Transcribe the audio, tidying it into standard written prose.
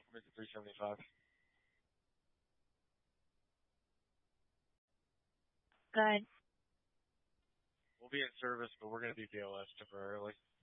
Make it 375. Good. We'll be in service, but we're going to be BOS temporarily.